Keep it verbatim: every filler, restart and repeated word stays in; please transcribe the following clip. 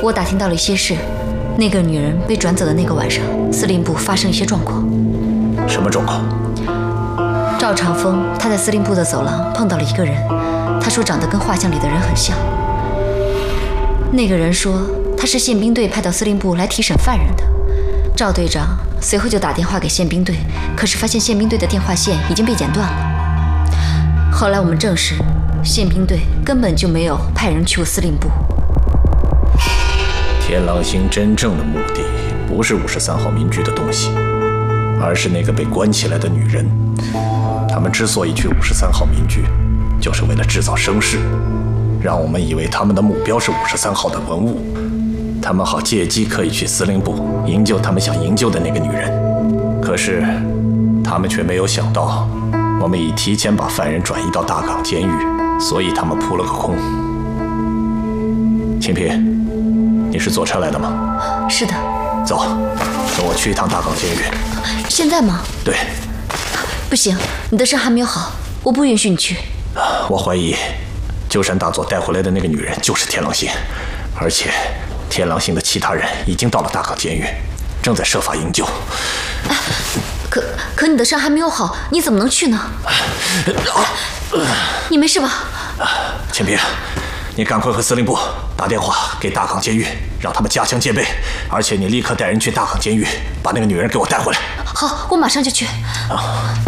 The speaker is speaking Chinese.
我打听到了一些事，那个女人被转走的那个晚上，司令部发生一些状况。 什么状况？ 赵长风他在司令部的走廊碰到了一个人，他说长得跟画像里的人很像。那个人说他是宪兵队派到司令部来提审犯人的。赵队长随后就打电话给宪兵队，可是发现宪兵队的电话线已经被剪断了。后来我们证实，宪兵队根本就没有派人去过司令部。 天狼星真正的目的不是五十三号民居的东西，而是那个被关起来的女人。他们之所以去五十三号民居，就是为了制造声势，让我们以为他们的目标是五十三号的文物，他们好借机可以去司令部营救他们想营救的那个女人。可是他们却没有想到，我们已提前把犯人转移到大港监狱，所以他们扑了个空。清平，你是坐车来的吗？ 是的。 走，跟我去一趟大港监狱。 现在吗？ 对。 不行，你的伤还没有好，我不允许你去。 我怀疑鸠山大佐带回来的那个女人就是天狼星，而且天狼星的其他人已经到了大港监狱，正在设法营救。 哎，可可你的伤还没有好，你怎么能去呢？你没事吧？ 千平，你赶快和司令部打电话给大港监狱，让他们加强戒备，而且你立刻带人去大港监狱，把那个女人给我带回来。 好，我马上就去。 啊